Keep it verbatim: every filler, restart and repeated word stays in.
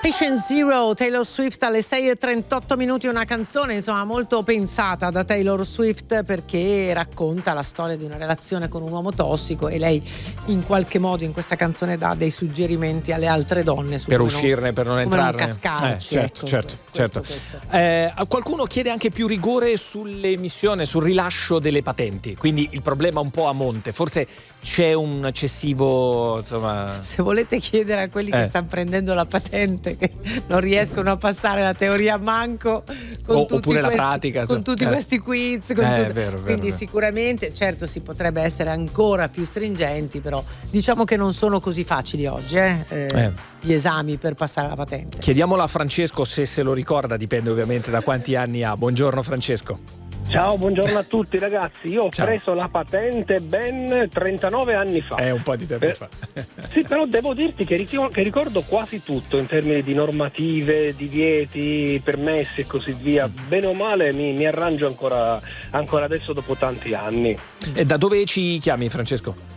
Patient Zero, Taylor Swift alle sei e trentotto minuti, una canzone insomma molto pensata da Taylor Swift perché racconta la storia di una relazione con un uomo tossico e lei in qualche modo in questa canzone dà dei suggerimenti alle altre donne su per come uscirne, non, per non come entrarne. non cascarci. Eh, certo, ecco, certo, questo, certo. questo, questo. Eh, qualcuno chiede anche più rigore sull'emissione, sul rilascio delle patenti, quindi il problema un po' a monte, forse c'è un eccessivo, insomma. Se volete chiedere a quelli Eh. che stanno prendendo la patente che non riescono a passare la teoria a manco con O- tutti oppure la questi, pratica, con so- tutti eh. questi quiz con Eh, tutte- è vero, è vero, quindi è vero. sicuramente certo si potrebbe essere ancora più stringenti, però diciamo che non sono così facili oggi eh, eh, Eh. gli esami per passare la patente. Chiediamolo a Francesco se se lo ricorda, dipende ovviamente da quanti anni ha. Buongiorno Francesco. Ciao, buongiorno a tutti ragazzi. Io ho Ciao. preso la patente ben trentanove anni fa. È un po' di tempo Eh, fa. Sì, però devo dirti che, ric- che ricordo quasi tutto in termini di normative, divieti, permessi e così via. Bene o male mi, mi arrangio ancora, ancora adesso dopo tanti anni. E da dove ci chiami Francesco?